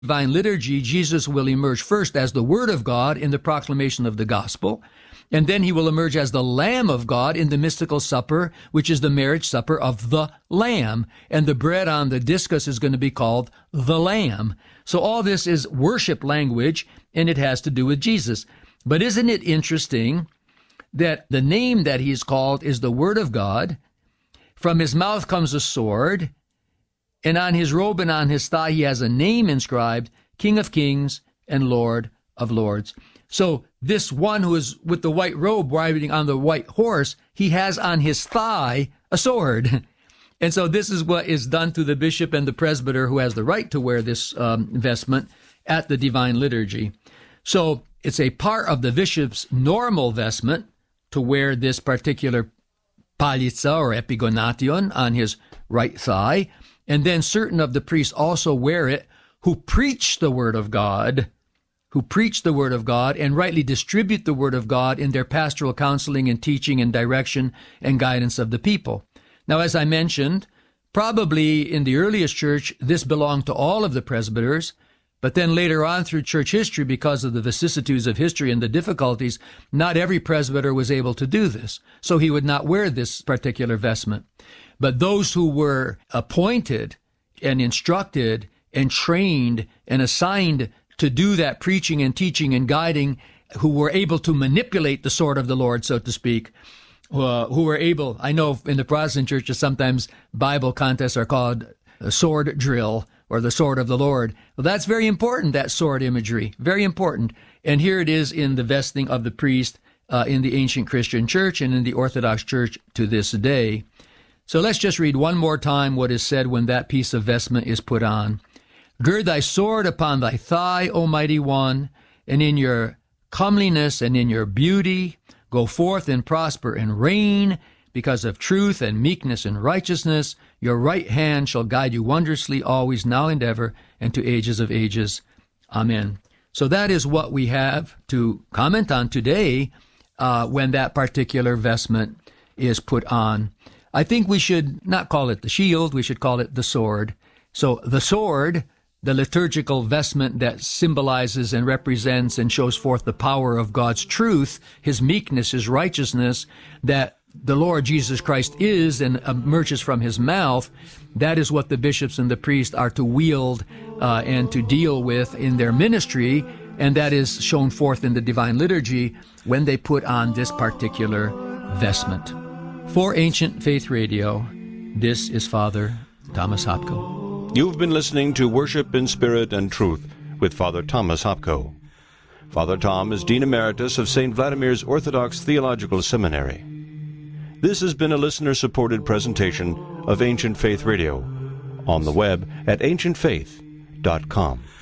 divine liturgy, Jesus will emerge first as the Word of God in the proclamation of the gospel, and then he will emerge as the Lamb of God in the mystical supper, which is the marriage supper of the Lamb. And the bread on the discus is going to be called the Lamb. So all this is worship language, and it has to do with Jesus. But isn't it interesting that the name that he's called is the Word of God? From his mouth comes a sword, and on his robe and on his thigh he has a name inscribed, King of Kings and Lord of Lords. So this one who is with the white robe riding on the white horse, he has on his thigh a sword. And so this is what is done to the bishop and the presbyter who has the right to wear this vestment at the divine liturgy. So it's a part of the bishop's normal vestment to wear this particular palitza or epigonation on his right thigh. And then certain of the priests also wear it who preach the Word of God, and rightly distribute the Word of God in their pastoral counseling and teaching and direction and guidance of the people. Now, as I mentioned, probably in the earliest church, this belonged to all of the presbyters, but then later on through church history, because of the vicissitudes of history and the difficulties, not every presbyter was able to do this, so he would not wear this particular vestment. But those who were appointed and instructed and trained and assigned to do that preaching and teaching and guiding, who were able to manipulate the sword of the Lord, so to speak, who were able, I know in the Protestant churches sometimes Bible contests are called a sword drill or the sword of the Lord. Well, that's very important, that sword imagery, very important. And here it is in the vesting of the priest in the ancient Christian church and in the Orthodox church to this day. So let's just read one more time what is said when that piece of vestment is put on. Gird thy sword upon thy thigh, O mighty one, and in your comeliness and in your beauty go forth and prosper and reign, because of truth and meekness and righteousness. Your right hand shall guide you wondrously always, now and ever, and to ages of ages. Amen. So that is what we have to comment on today when that particular vestment is put on. I think we should not call it the shield, we should call it the sword. So the sword, the liturgical vestment that symbolizes and represents and shows forth the power of God's truth, his meekness, his righteousness, that the Lord Jesus Christ is and emerges from his mouth, that is what the bishops and the priests are to wield and to deal with in their ministry, and that is shown forth in the divine liturgy when they put on this particular vestment. For Ancient Faith Radio, this is Father Thomas Hopko. You've been listening to Worship in Spirit and Truth with Father Thomas Hopko. Father Tom is Dean Emeritus of St. Vladimir's Orthodox Theological Seminary. This has been a listener-supported presentation of Ancient Faith Radio on the web at ancientfaith.com.